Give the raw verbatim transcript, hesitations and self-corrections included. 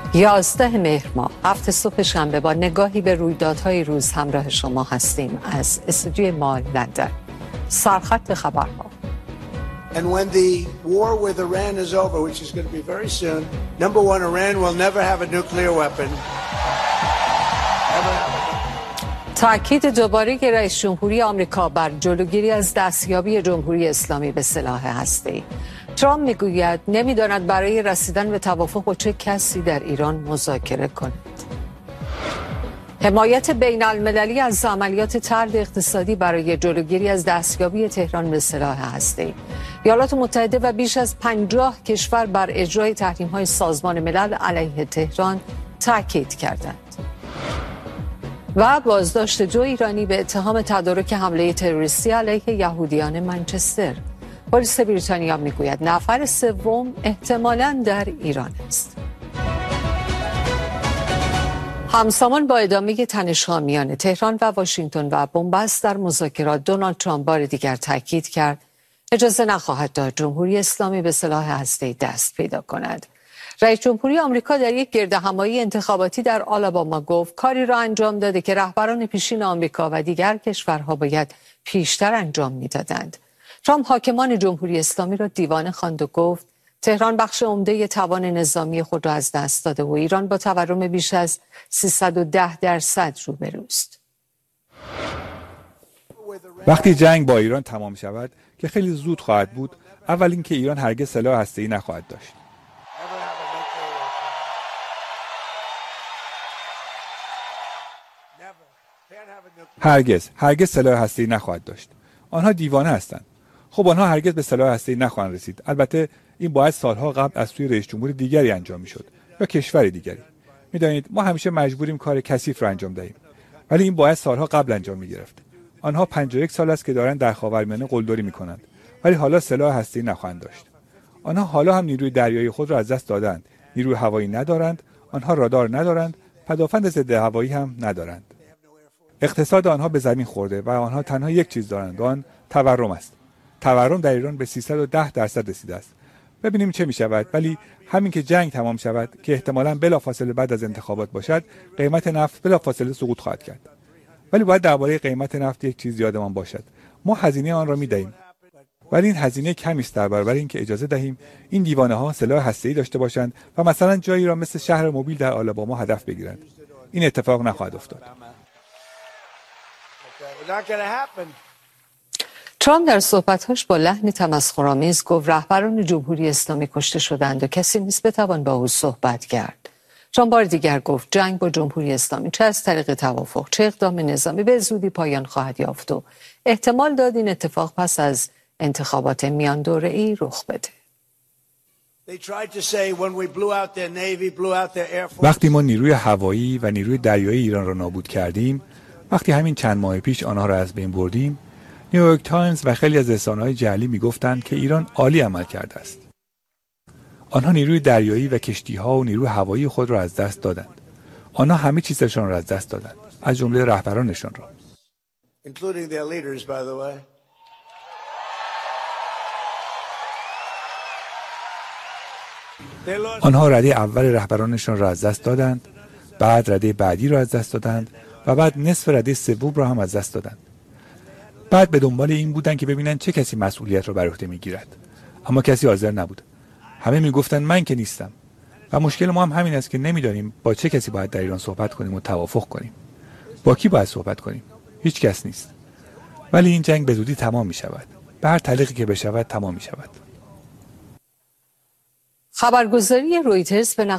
یازده مهر ماه هفت صبح شنبه با نگاهی به رویدادهای روز همراه شما هستیم از استودیوی ما لندن. سرخط خبرها. And when the war with Iran is over, which is going to be very soon, number one, Iran will never have a nuclear weapon. تأکید دوباره رئیس جمهوری آمریکا بر جلوگیری از دستیابی جمهوری اسلامی به سلاح هسته‌ای. ترامپ میگوید نمی‌داند برای رسیدن به توافق با چه کسی در ایران مذاکره کند. حمایت بین المللی از عملیات طرد اقتصادی برای جلوگیری از دستیابی تهران به سلاح هسته‌ای. ایالات متحده و بیش از پنجاه کشور بر اجرای تحریم‌های سازمان ملل علیه تهران تاکید کردند. و بازداشت دو ایرانی به اتهام تدارک حمله تروریستی علیه یهودیان منچستر. پلیس بریتانیا میگوید نفر سوم احتمالاً در ایران است. همزمان با ادامه تنش‌ها میان تهران و واشنگتن و بنبست در مذاکرات، دونالد ترامپ بار دیگر تاکید کرد اجازه نخواهد داد جمهوری اسلامی به سلاح هسته‌ای دست پیدا کند. رئیس جمهوری آمریکا در یک گردهمایی انتخاباتی در آلاباما گفت کاری را انجام داده که رهبران پیشین آمریکا و دیگر کشورها باید پیشتر انجام میدادند. ترامپ حاکمان جمهوری اسلامی را دیوانه خواند و گفت تهران بخش عمده توان نظامی خود را از دست داده و ایران با تورم بیش از سیصد و ده درصد روبروست. وقتی جنگ با ایران تمام شود که خیلی زود خواهد بود، اول اینکه ایران هرگز سلاح هسته‌ای نخواهد داشت. هرگز هرگز سلاح هسته‌ای نخواهد داشت. آنها دیوانه هستند. خب آنها هرگز به سلاح هسته‌ای نخواهند رسید. البته این باید سالها قبل از سوی رئیس جمهور دیگری انجام میشد یا کشور دیگری. میدانید ما همیشه مجبوریم کار کثیف را انجام دهیم، ولی این باید سالها قبل انجام میگرفت. آنها پنجاه و یک سال است که دارند در خاورمیانه قلدری میکنند، ولی حالا سلاح هسته‌ای نخواهند داشت. آنها حالا هم نیروی دریایی خود را از دست دادند. نیروی هوایی ندارند، آنها رادار ندارند، پدافند ضد هوایی هم ندارند. اقتصاد آنها به زمین خورده و آنها تنها یک چیز دارند، آن تورم است. تورم در ایران به سیصد و ده درصد رسیده است. ببینیم چه می شود، ولی همین که جنگ تمام شود که احتمالاً بلافاصله بعد از انتخابات باشد، قیمت نفت بلافاصله سقوط خواهد کرد. ولی باید درباره قیمت نفت یک چیز یادمان باشد. ما هزینه آن را می دهیم، ولی این هزینه کمی است در برابر اینکه اجازه دهیم این دیوانه‌ها سلاح هسته‌ای داشته باشند و مثلا جایی را مثل شهر موبیل در آلاباما هدف بگیرند. این اتفاق نخواهد افتاد. ترامپ در صحبت‌هاش با لحنی تمسخرآمیز گفت رهبران جمهوری اسلامی کشته شدند و کسی نیست بتوان با او صحبت کرد. ترامپ بار دیگر گفت جنگ با جمهوری اسلامی چه از طریق توافق چه اقدام نظامی به زودی پایان خواهد یافت و احتمال داد این اتفاق پس از انتخابات میان دوره‌ای رخ بده. وقتی ما نیروی هوایی و نیروی دریایی ایران را نابود کردیم، وقتی همین چند ماه پیش آنها را از بین بردیم، نیویورک تایمز و خیلی از رسانه‌های جعلی میگفتند که ایران عالی عمل کرده است. آنها نیروی دریایی و کشتی‌ها و نیروی هوایی خود را از دست دادند. آنها همه چیزشان را از دست دادند، از جمله رهبرانشان را. آنها رده اول رهبرانشان را از دست دادند، بعد رده بعدی را از دست دادند و بعد نصف رده سوم را هم از دست دادند. بعد به دنبال این بودند که ببینند چه کسی مسئولیت را بر عهده میگیرد، اما کسی حاضر نبود. همه میگفتند من که نیستم. و مشکل ما هم همین است که نمیدانیم با چه کسی باید در ایران صحبت کنیم و توافق کنیم. با کی باید صحبت کنیم؟ هیچ کس نیست. ولی این جنگ به زودی تمام می شود. به هر طریقی که بشود تمام می شود. خبرگزاری رویترز به